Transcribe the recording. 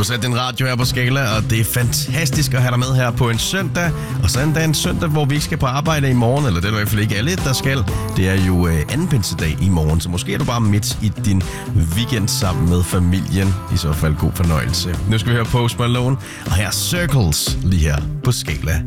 har sat din radio her på Skala, og det er fantastisk at have dig med her på en søndag. Og så endda en søndag, hvor vi ikke skal på arbejde i morgen, eller det er i hvert fald ikke alle, der skal. Det er jo anden pinsedag i morgen, så måske er du bare midt i din weekend sammen med familien. I så fald god fornøjelse. Nu skal vi høre Post Malone, og her er Circles lige her på Skala.